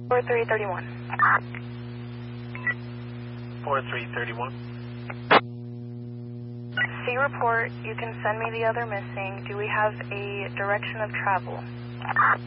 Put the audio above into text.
4331. 4331. C report, you can send me the other missing. Do we have a direction of travel?